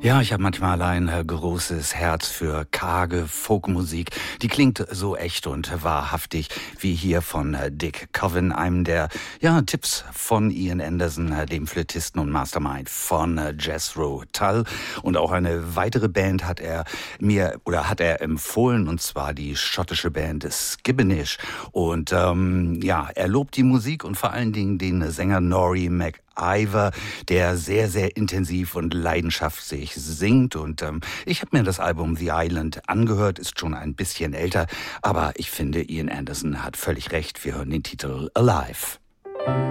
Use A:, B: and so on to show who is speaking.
A: Ja, ich habe manchmal ein großes Herz für karge Folkmusik. Die klingt so echt und wahrhaftig wie hier von Dick Coven, einem der Tipps von Ian Anderson, dem Flötisten und Mastermind von Jethro Tull. Und auch eine weitere Band hat er empfohlen, und zwar die schottische Band Skibbenish. Und er lobt die Musik und vor allen Dingen den Sänger Norrie MacIver, der sehr, sehr intensiv und leidenschaftlich singt. Und ich habe mir das Album The Island angehört, ist schon ein bisschen älter, aber ich finde, Ian Anderson hat völlig recht. Wir hören den Titel Alive.